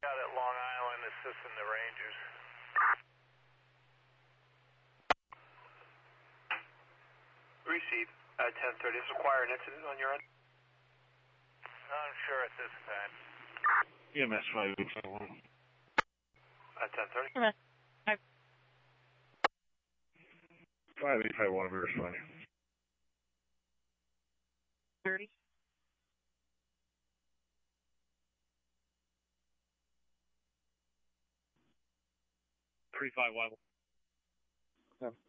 Out at Long Island assisting the Rangers. Receive at 10:30. Does require an incident on your end? Not sure at this time. EMS 5851. At 10:30. 5851, we're responding. 30. Three five one.